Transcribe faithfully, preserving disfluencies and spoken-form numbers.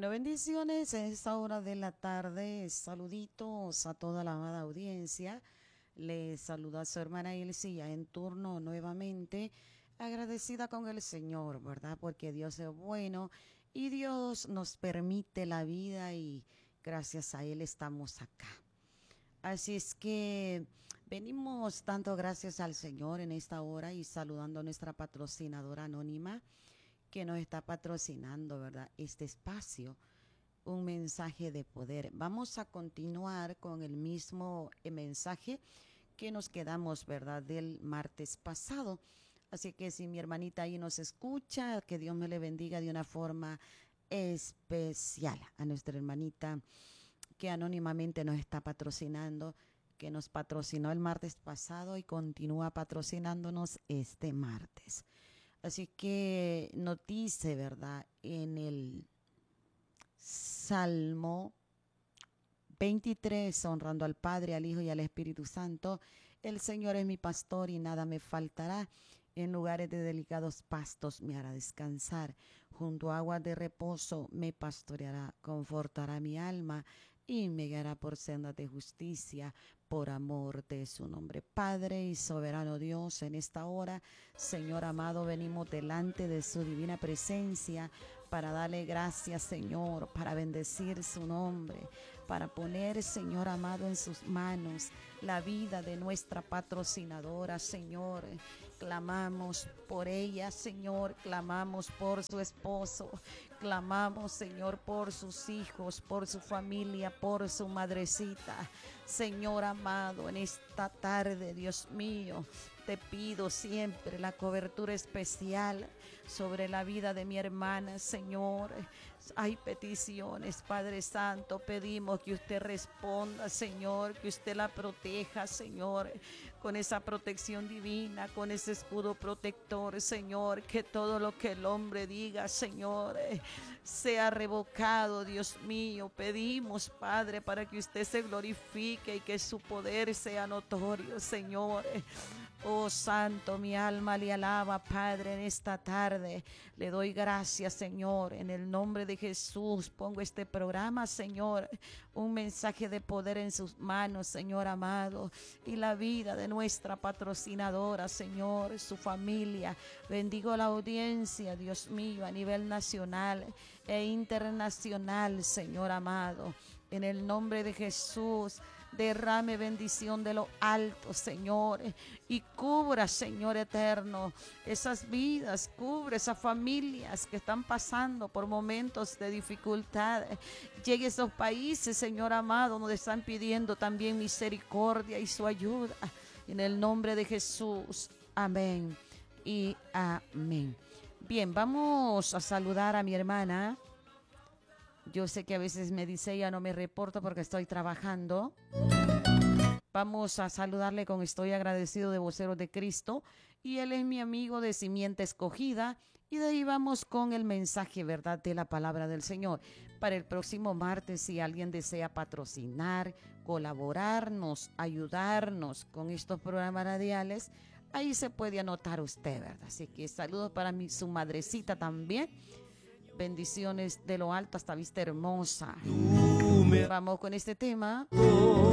Bueno, bendiciones en esta hora de la tarde. Saluditos a toda la amada audiencia. Les saluda a su hermana Elsia en turno nuevamente. Agradecida con el Señor, ¿verdad? Porque Dios es bueno y Dios nos permite la vida y gracias a Él estamos acá. Así es que venimos dando gracias al Señor en esta hora y saludando a nuestra patrocinadora anónima que nos está patrocinando, ¿verdad? Este espacio, un mensaje de poder. Vamos a continuar con el mismo eh, mensaje que nos quedamos, ¿verdad? Del martes pasado. Así que si mi hermanita ahí nos escucha, que Dios me le bendiga de una forma especial a nuestra hermanita que anónimamente nos está patrocinando, que nos patrocinó el martes pasado y continúa patrocinándonos este martes. Así que nos dice, ¿verdad? En el Salmo veintitrés, honrando al Padre, al Hijo y al Espíritu Santo, el Señor es mi pastor y nada me faltará. En lugares de delicados pastos me hará descansar. Junto a aguas de reposo me pastoreará, confortará mi alma y me guiará por sendas de justicia, por amor de su nombre. Padre y soberano Dios, en esta hora, Señor amado, venimos delante de su divina presencia para darle gracias, Señor, para bendecir su nombre, para poner, Señor amado, en sus manos la vida de nuestra patrocinadora, Señor. Clamamos por ella, Señor, clamamos por su esposo, clamamos, Señor, por sus hijos, por su familia, por su madrecita. Señor amado, en esta tarde, Dios mío, te pido siempre la cobertura especial sobre la vida de mi hermana, Señor. Hay peticiones, Padre Santo, pedimos que usted responda, Señor, que usted la proteja, Señor, con esa protección divina, con ese escudo protector, Señor, que todo lo que el hombre diga, Señor, sea revocado, Dios mío. Pedimos, Padre, para que usted se glorifique y que su poder sea notorio, Señor. Oh Santo, mi alma le alaba, Padre, en esta tarde. Le doy gracias, Señor, en el nombre de Jesús. Pongo este programa, Señor, un mensaje de poder en sus manos, Señor amado, y la vida de nuestra patrocinadora, Señor, su familia. Bendigo la audiencia, Dios mío, a nivel nacional e internacional, Señor amado. En el nombre de Jesús, derrame bendición de lo alto, Señor, y cubra, Señor eterno, esas vidas, cubre esas familias que están pasando por momentos de dificultad. Llegue a esos países, Señor amado, donde están pidiendo también misericordia y su ayuda. En el nombre de Jesús, amén y amén. Bien, vamos a saludar a mi hermana. Yo sé que a veces me dice ella no me reporto porque estoy trabajando. Vamos a saludarle con estoy agradecido de Voceros de Cristo. Y él es mi amigo de Simiente Escogida. Y de ahí vamos con el mensaje, ¿verdad?, de la palabra del Señor. Para el próximo martes, si alguien desea patrocinar, colaborarnos, ayudarnos con estos programas radiales, ahí se puede anotar usted, ¿verdad? Así que saludos para mi, su madrecita también. Bendiciones de lo alto hasta Vista Hermosa. Vamos con este tema.